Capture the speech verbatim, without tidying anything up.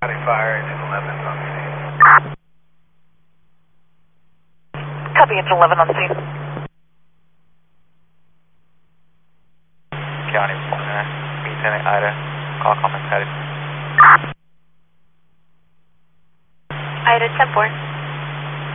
County Fire, engine eleven on scene. Copy, engine eleven on scene. County, uh, Lieutenant Ida, call comments headed. Ida ten four.